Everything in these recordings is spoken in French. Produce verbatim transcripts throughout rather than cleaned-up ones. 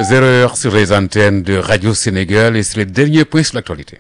zéro heure sur les antennes de Radio Sénégal et c'est le dernier point sur l'actualité.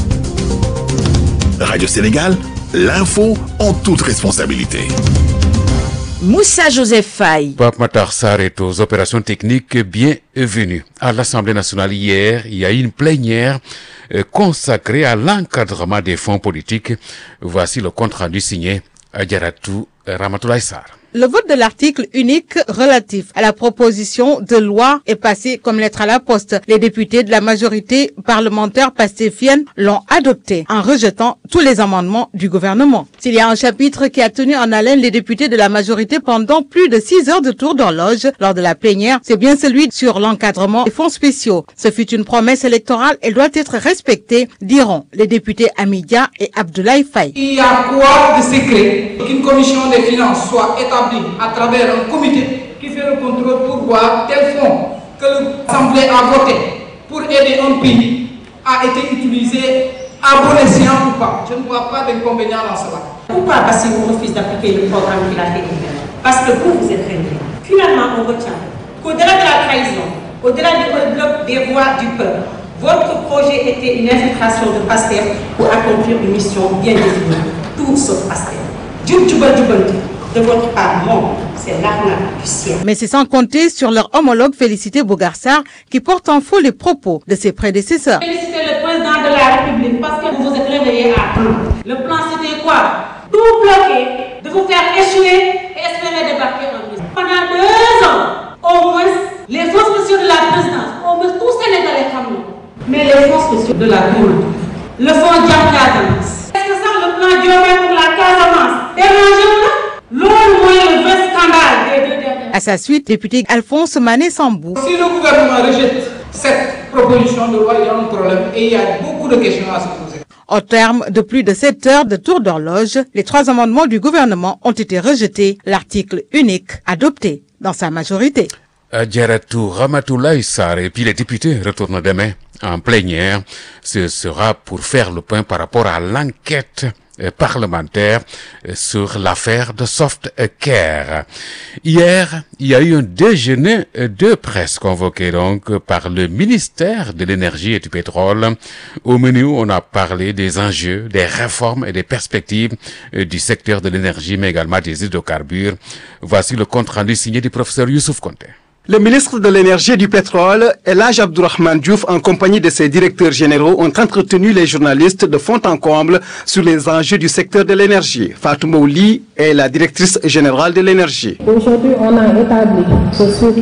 Radio Sénégal, l'info en toute responsabilité. Moussa Joseph Faye. Pape Matar Sarr est aux opérations techniques. Bienvenue. À l'Assemblée nationale hier, il y a eu une plénière consacrée à l'encadrement des fonds politiques. Voici le compte rendu signé à Adjaratou Ramatoulaye Sarr. Le vote de l'article unique relatif à la proposition de loi est passé comme lettre à la poste. Les députés de la majorité parlementaire pastéfienne l'ont adopté en rejetant tous les amendements du gouvernement. S'il y a un chapitre qui a tenu en haleine les députés de la majorité pendant plus de six heures de tour d'horloge lors de la plénière, c'est bien celui sur l'encadrement des fonds spéciaux. Ce fut une promesse électorale et doit être respectée, diront les députés Amidia et Abdoulaye Faye. Il y a quoi de secret qu'une commission des finances soit établie à travers un comité qui fait le contrôle pour voir tel fonds que l'Assemblée a voté pour aider un pays a été utilisé à bon escient ou pas. Je ne vois pas d'inconvénient dans cela. Pourquoi Bassirou refuse d'appliquer le programme qu'il a fait hier? Parce que vous, vous êtes réunis. Finalement, on retient qu'au-delà de la trahison, au-delà du des voix du peuple, votre projet était une infiltration de Pastef pour accomplir une mission bien désignée. Tout sauf Pastef. Djoub djoubal djoubanti. De votre part, non, c'est l'arnaque du ciel. Mais c'est sans compter sur leur homologue Félicité Bougarsar qui porte en faux les propos de ses prédécesseurs. Félicitez le président de la République parce que vous vous êtes réveillé à plan. Le plan c'était quoi? Tout bloquer, de vous faire échouer et espérer débarquer en prison. Pendant deux ans, au moins, les fonds spéciaux de la présidence, au moins tous Sénégalais comme nous. Mais les fonds spéciaux de la Gourde, le fonds Diam Casamance. Est-ce que ça, le plan Diomaye pour la Casamance, dérangez-vous? À sa suite, député Alphonse Mané Sambou. Si le gouvernement rejette cette proposition de loi, il y a un problème et il y a beaucoup de questions à se poser. Au terme de plus de sept heures de tour d'horloge, les trois amendements du gouvernement ont été rejetés, l'article unique adopté dans sa majorité. Adjaratou Ramatoulaye Sarr et puis les députés retournent demain en plénière. Ce sera pour faire le point par rapport à l'enquête parlementaire sur l'affaire de Softcare. Hier, il y a eu un déjeuner de presse convoqué donc par le ministère de l'Énergie et du Pétrole. Au menu, on a parlé des enjeux, des réformes et des perspectives du secteur de l'énergie, mais également des hydrocarbures. Voici le compte rendu signé du professeur Youssouf Konté. Le ministre de l'Énergie et du Pétrole, Elhadji Abdourahmane Diouf, en compagnie de ses directeurs généraux, ont entretenu les journalistes de fond en comble sur les enjeux du secteur de l'énergie. Fatou Mouli est la directrice générale de l'énergie. Aujourd'hui, on a établi ce